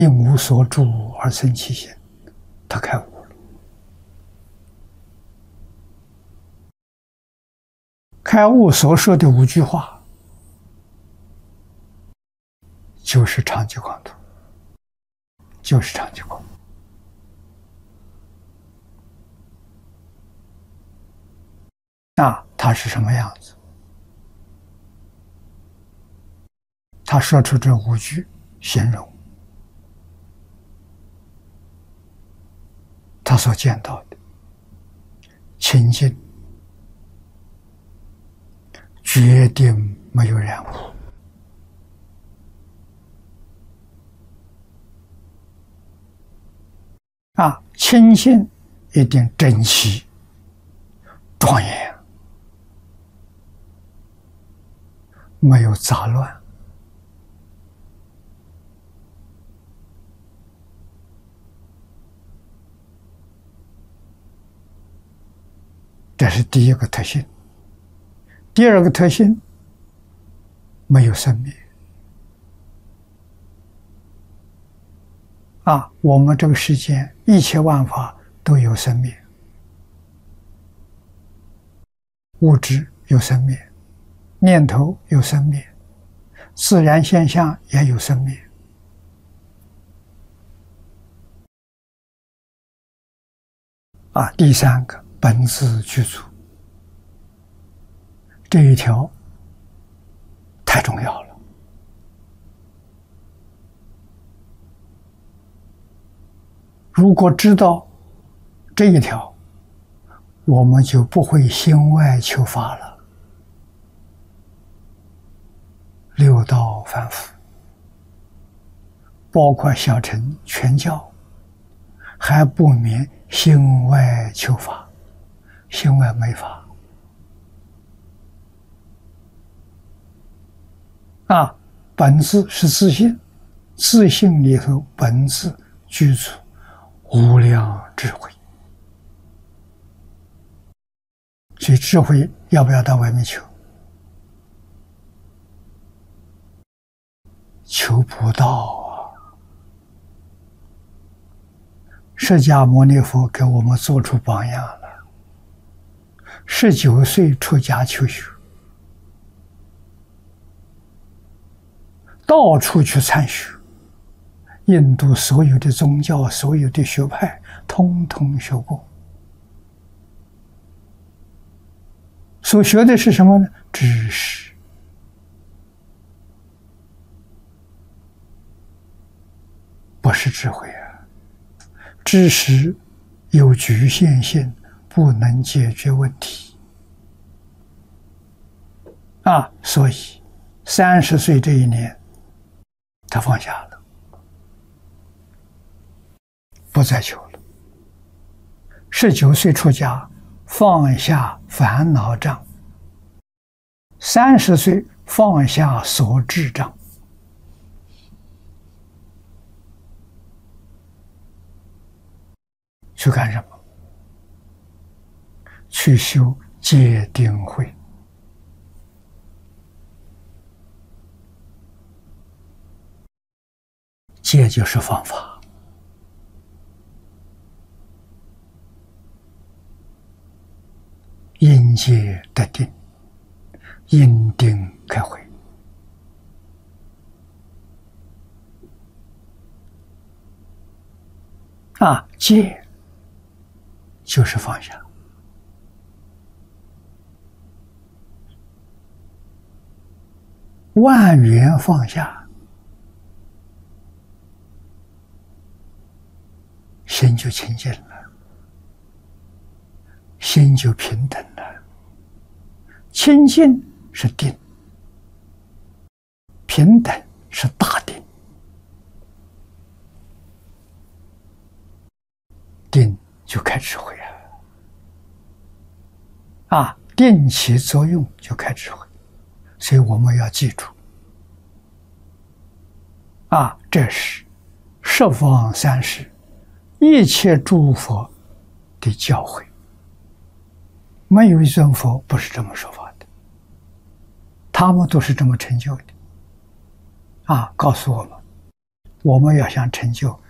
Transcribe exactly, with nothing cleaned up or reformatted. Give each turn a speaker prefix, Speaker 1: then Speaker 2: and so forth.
Speaker 1: 因无所住而生其心，他开悟了。开悟所说的五句话，就是长寂光图，就是长寂光。那它是什么样子？他说出这五句形容他所见到的清净，决定没有染污。啊，清净一定整齐、庄严，没有杂乱。这是第一个特性。第二个特性，没有生灭。啊，我们这个世间一切万法都有生灭，物质有生灭，念头有生灭，自然现象也有生灭。啊，第三个本自具足，这一条太重要了。如果知道这一条，我们就不会心外求法了。六道凡夫，包括小乘全教，还不免心外求法，心外没法。啊，本自是自信，自信里头本自具足无量智慧。所以智慧要不要到外面求？求不到啊！释迦牟尼佛给我们做出榜样了。十九岁出家求学，到处去参学，印度所有的宗教、所有的学派，通通学过。所学的是什么呢？知识。不是智慧啊！知识有局限性，不能解决问题啊！所以三十岁这一年，他放下了，不再求了。十九岁出家，放下烦恼障；三十岁放下所知障。去干什么？去修戒定慧。戒就是方法，因戒得定，因定开慧。啊，戒就是放下，万缘放下，心就清净了，心就平等了。清净是定，平等是大定。定就开智慧啊！啊，定起作用就开智慧，所以我们要记住啊，这是十方三世一切诸佛的教诲，没有一尊佛不是这么说法的，他们都是这么成就的啊！告诉我们， 我们要想成就，